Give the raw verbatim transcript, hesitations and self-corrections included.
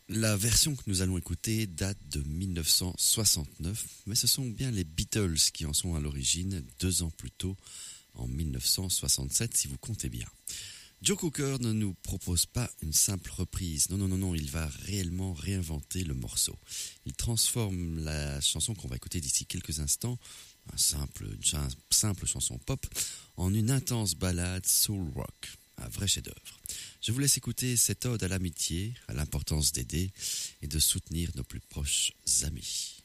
La version que nous allons écouter date de dix-neuf cent soixante-neuf, mais ce sont bien les Beatles qui en sont à l'origine, deux ans plus tôt, en dix-neuf cent soixante-sept, si vous comptez bien. Joe Cocker ne nous propose pas une simple reprise, non, non, non, non, il va réellement réinventer le morceau. Il transforme la chanson qu'on va écouter d'ici quelques instants, un simple, une simple chanson pop, en une intense ballade soul rock, un vrai chef-d'œuvre. Je vous laisse écouter cette ode à l'amitié, à l'importance d'aider et de soutenir nos plus proches amis.